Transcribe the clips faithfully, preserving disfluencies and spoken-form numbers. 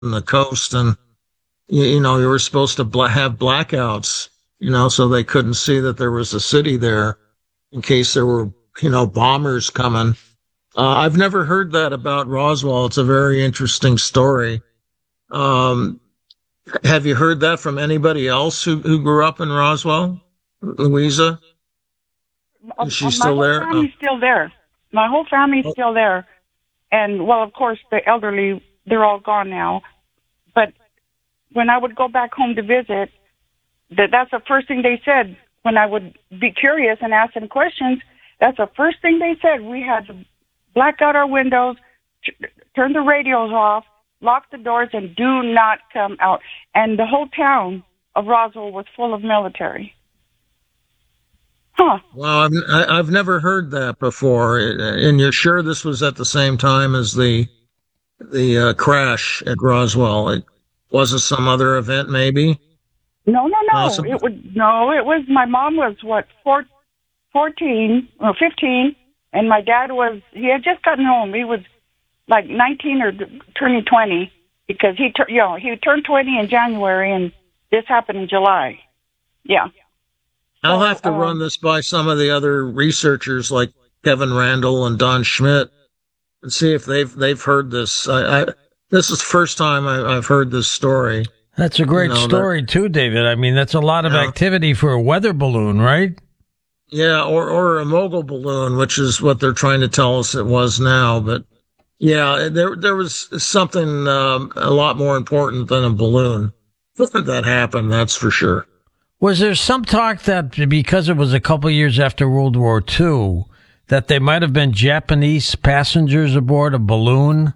on the coast, and you, you know you were supposed to bla- have blackouts, you know, so they couldn't see that there was a city there in case there were you know bombers coming. Uh, I've never heard that about Roswell. It's a very interesting story. Um, have you heard that from anybody else who, who grew up in Roswell? Louisa, Uh, is she uh, my still whole there? Oh, family's still there. My whole family's oh, still there. And, well, of course, the elderly, they're all gone now. But when I would go back home to visit, that that's the first thing they said. When I would be curious and ask them questions, that's the first thing they said. We had to black out our windows, t- turn the radios off, lock the doors, and do not come out. And the whole town of Roswell was full of military. Huh. well, I've, I- I've never heard that before. And you're sure this was at the same time as the the uh, crash at Roswell? It wasn't some other event, maybe? No, no, no. Possibly. It would no. It was my mom was what four, fourteen or fifteen, and my dad was he had just gotten home. He was like nineteen or turning twenty because he tur- you know he turned twenty in January, and this happened in July. Yeah. I'll So have to run um, this by some of the other researchers like Kevin Randall and Don Schmidt and see if they've they've heard this. I, I this is the first time I, I've heard this story. That's a You great know that, story, too, David. I mean, that's a lot of yeah, activity for a weather balloon, right? yeah, or or a mogul balloon, which is what they're trying to tell us it was now. But yeah, there there was something um, a lot more important than a balloon that happened. That's for sure. Was there some talk that because it was a couple years after World War Two, that there might have been Japanese passengers aboard a balloon?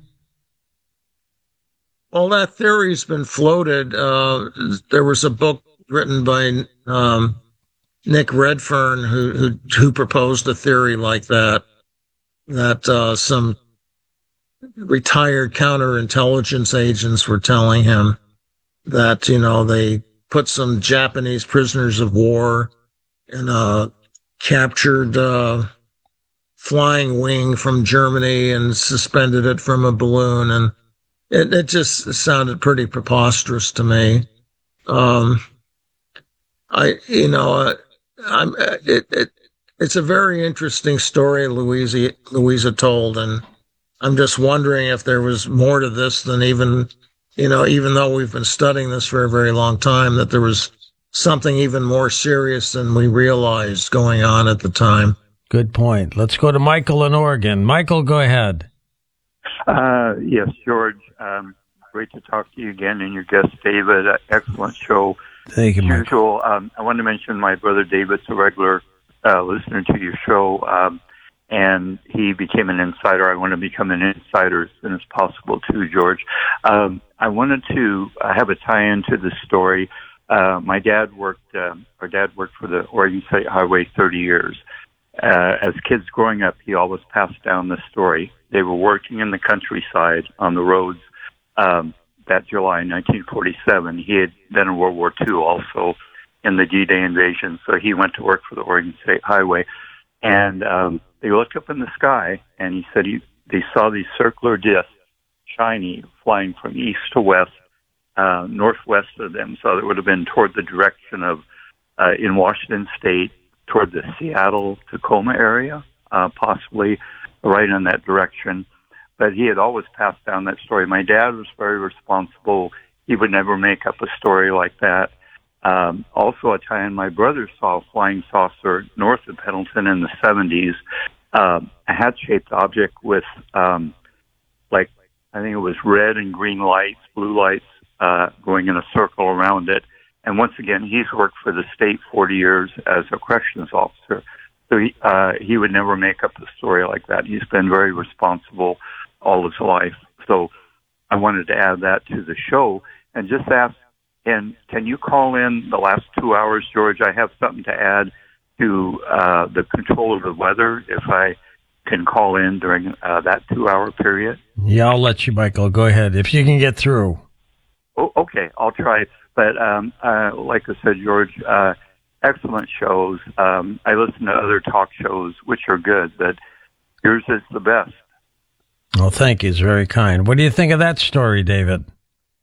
Well, that theory's been floated. Uh, there was a book written by um, Nick Redfern who, who who proposed a theory like that. That uh, some retired counterintelligence agents were telling him that you know they put some Japanese prisoners of war in a captured uh, flying wing from Germany and suspended it from a balloon, and it, it just sounded pretty preposterous to me. Um, I, you know, uh, I'm, uh, it, it, it's a very interesting story Louisa, Louisa told, and I'm just wondering if there was more to this than even, you know, even though we've been studying this for a very long time, that there was something even more serious than we realized going on at the time. Good point. Let's go to Michael in Oregon. Michael, go ahead. Uh, yes, George. Um, great to talk to you again and your guest, David. Uh, excellent show. Thank you, As Michael. usual, um, I want to mention my brother David's a regular uh, listener to your show, um, and he became an insider. I want to become an insider as soon as possible, too, George. Um, I wanted to uh, have a tie-in to this story. Uh, my dad worked, uh, our dad worked for the Oregon State Highway thirty years. Uh, as kids growing up, he always passed down this story. They were working in the countryside on the roads um, that July nineteen forty-seven. He had been in World War Two also in the D-Day invasion, so he went to work for the Oregon State Highway. And um, they looked up in the sky, and he said he, they saw these circular discs, shiny, flying from east to west, uh, northwest of them, so it would have been toward the direction of, uh, in Washington State, toward the Seattle, Tacoma area, uh, possibly right in that direction. But he had always passed down that story. My dad was very responsible. He would never make up a story like that. Um, also, a time my brother saw a flying saucer north of Pendleton in the seventies, um, a hat-shaped object with, um, like, I think it was red and green lights, blue lights, uh, going in a circle around it. And once again, he's worked for the state forty years as a corrections officer. So he, uh, he would never make up a story like that. He's been very responsible all his life. So I wanted to add that to the show and just ask, and can you call in the last two hours, George? I have something to add to uh, the control of the weather if I can call in during uh, that two-hour period. Yeah, I'll let you, Michael. Go ahead. If you can get through. Oh, okay, I'll try. But um, uh, like I said, George, uh, excellent shows. Um, I listen to other talk shows, which are good, but yours is the best. Well, thank you. It's very kind. What do you think of that story, David?